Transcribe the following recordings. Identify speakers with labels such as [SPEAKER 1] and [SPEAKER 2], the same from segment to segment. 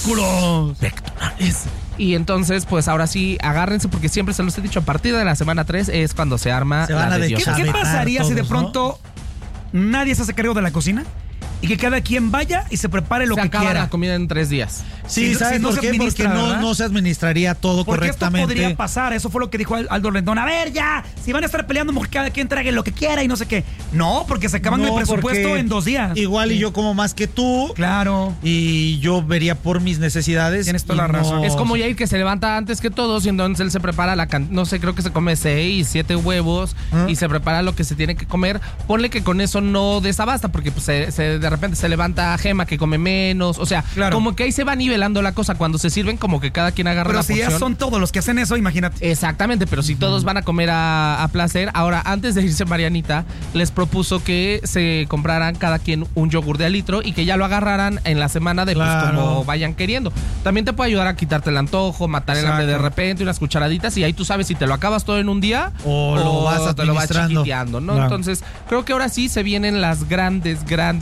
[SPEAKER 1] músculos
[SPEAKER 2] pectorales. Y entonces, pues ahora sí, agárrense, porque siempre se los he dicho, a partir de la semana 3 es cuando se arma la de Dios.
[SPEAKER 1] ¿Qué pasaría si de pronto nadie se hace cargo de la cocina? Y que cada quien vaya y se prepare lo que quiera. Se acaba
[SPEAKER 2] la comida en 3 días.
[SPEAKER 3] Sí, ¿sabes por qué? Porque no se administraría todo correctamente.
[SPEAKER 1] Porque esto podría pasar. Eso fue lo que dijo Aldo Rendón. A ver, ya, si van a estar peleando, cada quien trague lo que quiera y no sé qué. No, porque se acaban el presupuesto en 2 días.
[SPEAKER 3] Igual y yo como más que tú.
[SPEAKER 1] Claro.
[SPEAKER 3] Y yo vería por mis necesidades.
[SPEAKER 1] Tienes toda la razón.
[SPEAKER 2] Es como Yair, que se levanta antes que todos y entonces él se prepara no sé, creo que se come 6, 7 huevos y se prepara lo que se tiene que comer. Ponle que con eso no desabasta, porque pues, de repente se levanta Gema que come menos, o sea, como que ahí se va nivelando la cosa. Cuando se sirven, como que cada quien agarra la porción.
[SPEAKER 1] Pero si ya son todos los que hacen eso, imagínate.
[SPEAKER 2] Exactamente, pero si todos van a comer a placer. Ahora, antes de irse, Marianita les propuso que se compraran cada quien un yogur de 1 litro y que ya lo agarraran en la semana de pues como vayan queriendo. También te puede ayudar a quitarte el antojo, matar el hambre de repente, unas cucharaditas, y ahí tú sabes si te lo acabas todo en un día
[SPEAKER 3] o te lo vas
[SPEAKER 2] chiquiteando, ¿no? Entonces, creo que ahora sí se vienen las grandes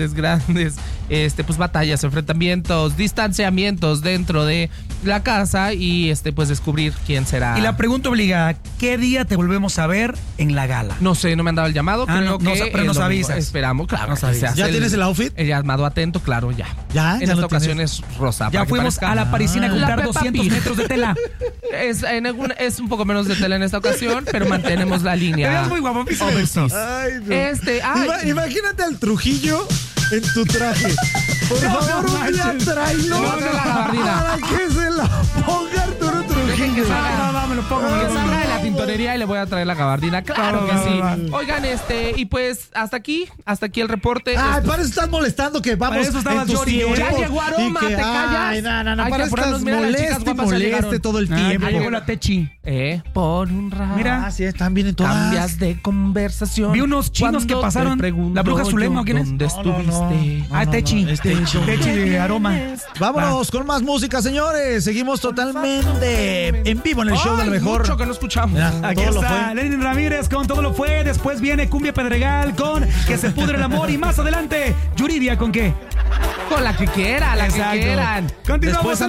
[SPEAKER 2] pues batallas, enfrentamientos, distanciamientos dentro de la casa y pues descubrir quién será.
[SPEAKER 1] Y la pregunta obliga, ¿qué día te volvemos a ver en la gala?
[SPEAKER 2] No sé, no me han dado el llamado, creo que
[SPEAKER 1] pero nos avisas.
[SPEAKER 2] Esperamos, claro.
[SPEAKER 3] ¿Ya tienes el outfit?
[SPEAKER 2] El llamado atento, claro, ya.
[SPEAKER 3] En
[SPEAKER 2] esta ocasión es rosa.
[SPEAKER 1] Ya fuimos a la Parisina a comprar 200 metros de tela.
[SPEAKER 2] Es un poco menos de tela en esta ocasión, pero mantenemos la línea.
[SPEAKER 1] Es muy guapo.
[SPEAKER 3] Ay, no. Imagínate al Trujillo en tu traje. Por favor, un día tráelo para que se la ponga Arturo Trujillo.
[SPEAKER 2] Me lo pongo. Que salga de la tintorería y le voy a traer la gabardina. Claro que sí. Oigan, y pues hasta aquí el reporte.
[SPEAKER 3] Para eso estás molestando que vamos.
[SPEAKER 1] Para eso estabas llorando.
[SPEAKER 2] Ya llegó Aroma, te callas.
[SPEAKER 3] No, para eso estás moleste todo el tiempo.
[SPEAKER 1] Ya llegó la Techi.
[SPEAKER 2] Por un rato.
[SPEAKER 1] Mira,
[SPEAKER 3] sí, están bien en todas.
[SPEAKER 2] Cambias de conversación.
[SPEAKER 1] Vi unos chinos que pasaron. La bruja Zulema, ¿quién es?
[SPEAKER 2] ¿Dónde estuviste?
[SPEAKER 1] Techi. Techi de Aroma.
[SPEAKER 3] Vámonos con más música, señores. Seguimos totalmente en vivo en el show de la mejor.
[SPEAKER 2] Mucho que no escuchamos.
[SPEAKER 3] Mira,
[SPEAKER 1] aquí está Lenin Ramírez con Todo lo fue. Después viene Cumbia Pedregal con Que se pudre el amor. Y más adelante, Yuridia con qué?
[SPEAKER 2] Con la que quiera, la que quieran.
[SPEAKER 1] Continuamos.